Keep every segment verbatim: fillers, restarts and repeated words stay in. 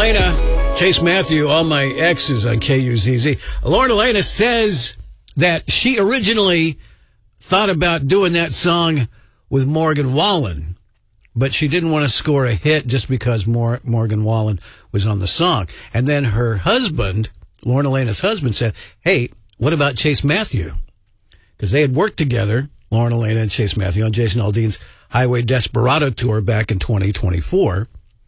Elena, Chase Matthew, All My Exes on K U Z Z. Lauren Elena says that she originally thought about doing that song with Morgan Wallen, but she didn't want to score a hit just because Mor- Morgan Wallen was on the song. And then her husband, Lauren Elena's husband, said, hey, what about Chase Matthew? Because they had worked together, Lauren Elena and Chase Matthew, on Jason Aldean's Highway Desperado tour back in twenty twenty-four.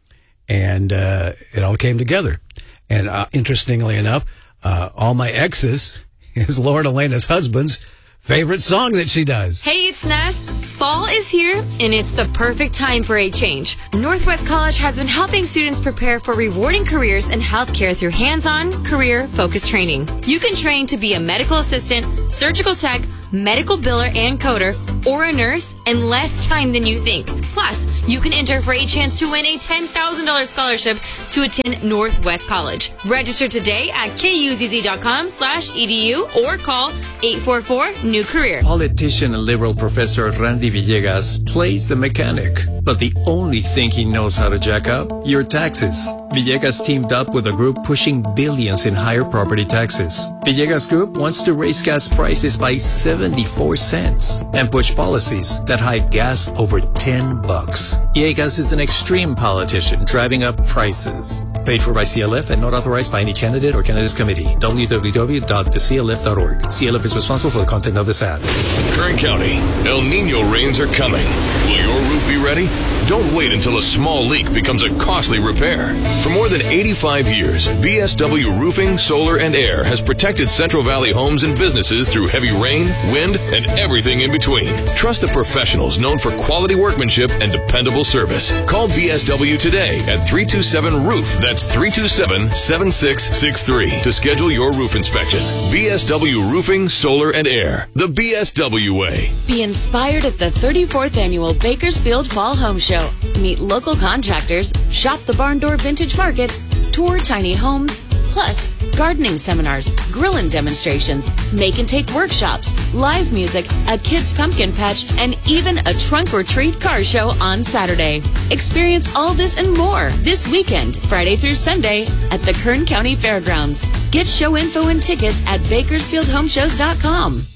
And uh, it all came together. And uh, interestingly enough, uh, All My Exes is Lauren Elena's husband's favorite song that she does. Hey, it's Ness. Fall is here, and it's the perfect time for a change. Northwest College has been helping students prepare for rewarding careers in healthcare through hands-on, career-focused training. You can train to be a medical assistant, surgical tech, medical biller and coder, or a nurse in less time than you think. Plus, you can enter for a chance to win a ten thousand dollars scholarship to attend Northwest College. Register today at kuzz.com slash edu or call eight four four new career. Politician and liberal professor Randy Villegas plays the mechanic, but the only thing he knows how to jack up? Your taxes. Villegas teamed up with a group pushing billions in higher property taxes. Villegas Group wants to raise gas prices by seventy-four cents and push policies that hike gas over ten bucks. Villegas is an extreme politician driving up prices. Paid for by C L F and not authorized by any candidate or candidates committee. w w w dot the c l f dot org. C L F is responsible for the content of this ad. Kern County, El Nino rains are coming. Will your roof be ready? Don't wait until a small leak becomes a costly repair. For more than eighty-five years, B S W Roofing, Solar, and Air has protected Central Valley homes and businesses through heavy rain, wind, and everything in between. Trust the professionals known for quality workmanship and dependable service. Call B S W today at three two seven roof. That's three two seven, seven six six three to schedule your roof inspection. B S W Roofing, Solar, and Air. The B S W way. Be inspired at the thirty-fourth Annual Bakersfield Fall Home Show. Meet local contractors, shop the Barn Door Vintage Market, tour tiny homes, plus gardening seminars, grilling demonstrations, make and take workshops, live music, a kids' pumpkin patch, and even a trunk or treat car show on Saturday. Experience all this and more this weekend, Friday through Sunday, at the Kern County Fairgrounds. Get show info and tickets at bakersfield home shows dot com.